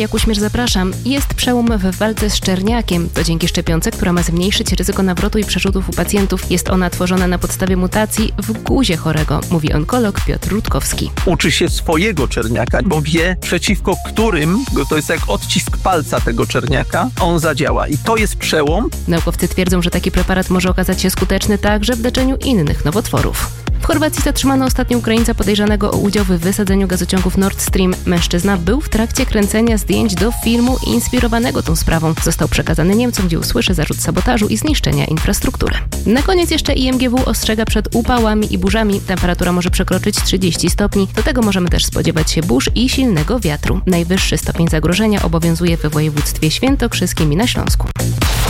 Jak uśmierz zapraszam. Jest przełom w walce z czerniakiem. To dzięki szczepionce, która ma zmniejszyć ryzyko nawrotu i przerzutów u pacjentów. Jest ona tworzona na podstawie mutacji w guzie chorego, mówi onkolog Piotr Rutkowski. Uczy się swojego czerniaka, bo wie, przeciwko którym, to jest jak odcisk palca tego czerniaka, on zadziała. I to jest przełom. Naukowcy twierdzą, że taki preparat może okazać się skuteczny także w leczeniu innych nowotworów. W Chorwacji zatrzymano ostatnio Ukraińca podejrzanego o udział w wysadzeniu gazociągów Nord Stream. Mężczyzna był w trakcie kręcenia zdjęć do filmu inspirowanego tą sprawą. Został przekazany Niemcom, gdzie usłyszy zarzut sabotażu i zniszczenia infrastruktury. Na koniec jeszcze IMGW ostrzega przed upałami i burzami. Temperatura może przekroczyć 30 stopni. Do tego możemy też spodziewać się burz i silnego wiatru. Najwyższy stopień zagrożenia obowiązuje we województwie świętokrzyskim i na Śląsku.